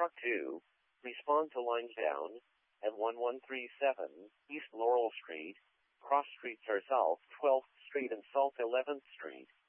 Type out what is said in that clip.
Truck 2, respond to lines down at 1137 East Laurel Street, cross streets are South 12th Street and South 11th Street.